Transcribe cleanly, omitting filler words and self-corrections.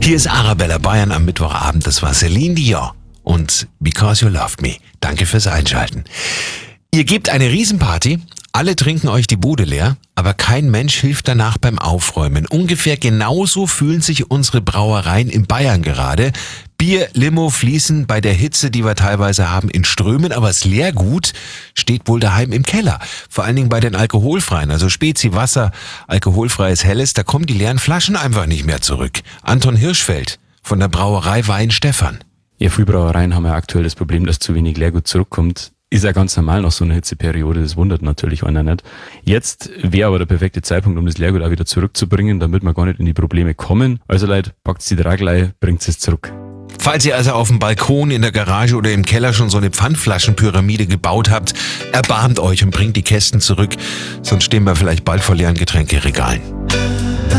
Hier ist Arabella Bayern am Mittwochabend. Das war Celine Dion und Because You Loved Me. Danke fürs Einschalten. Ihr gebt eine Riesenparty, alle trinken euch die Bude leer, aber kein Mensch hilft danach beim Aufräumen. Ungefähr genauso fühlen sich unsere Brauereien in Bayern gerade. Bier, Limo fließen bei der Hitze, die wir teilweise haben, in Strömen, aber das Leergut steht wohl daheim im Keller. Vor allen Dingen bei den alkoholfreien, also Spezi, Wasser, alkoholfreies Helles, da kommen die leeren Flaschen einfach nicht mehr zurück. Anton Hirschfeld von der Brauerei Weinstefan. Ja, viele Brauereien haben ja aktuell das Problem, dass zu wenig Leergut zurückkommt. Ist ja ganz normal nach so einer Hitzeperiode, das wundert natürlich einer nicht. Jetzt wäre aber der perfekte Zeitpunkt, um das Leergut auch wieder zurückzubringen, damit wir gar nicht in die Probleme kommen. Also Leute, packt die Draglei, bringt es zurück. Falls ihr also auf dem Balkon, in der Garage oder im Keller schon so eine Pfandflaschenpyramide gebaut habt, erbarmt euch und bringt die Kästen zurück, sonst stehen wir vielleicht bald vor leeren Getränkeregalen.